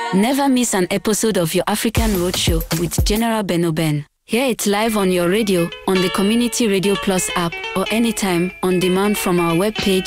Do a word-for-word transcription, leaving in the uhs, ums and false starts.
Never miss an episode of your African Roadshow with General Benoben. Hear it live on your radio, on the Community Radio Plus app, or anytime on demand from our webpage